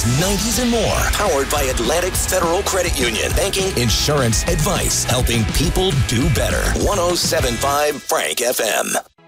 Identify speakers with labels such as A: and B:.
A: 90s, and more. Powered by Atlantic Federal Credit Union. Banking, insurance, advice, helping people do better. 107.5 Frank FM.